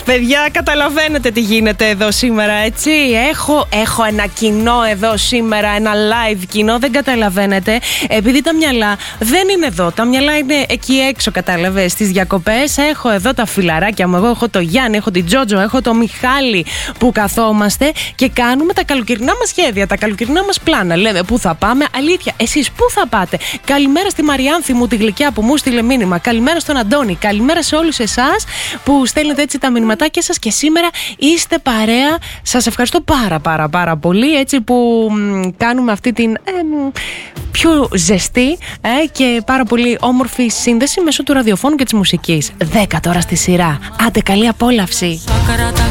Παιδιά, καταλαβαίνετε τι γίνεται εδώ σήμερα, έτσι. Έχω ένα κοινό εδώ σήμερα, ένα live κοινό, δεν καταλαβαίνετε. Επειδή τα μυαλά δεν είναι εδώ, τα μυαλά είναι εκεί έξω, κατάλαβες, στις διακοπές. Έχω εδώ τα φιλαράκια μου, εγώ έχω το Γιάννη, έχω την Τζότζο, έχω το Μιχάλη που καθόμαστε και κάνουμε τα καλοκαιρινά μας σχέδια, τα καλοκαιρινά μας πλάνα. Λέμε πού θα πάμε, αλήθεια, εσείς πού θα πάτε? Καλημέρα στη Μαριάνθη μου, τη γλυκιά που μου στείλε μήνυμα. Καλημέρα στον Αντώνη, καλημέρα σε όλους εσάς που στέλνετε έτσι τα μηνυματάκια σας και σήμερα είστε παρέα. Σας ευχαριστώ πάρα πολύ, έτσι που κάνουμε αυτή την πιο ζεστή και πάρα πολύ όμορφη σύνδεση μέσω του ραδιοφώνου και της μουσικής. 10 τώρα στη σειρά. Άντε, καλή απόλαυση.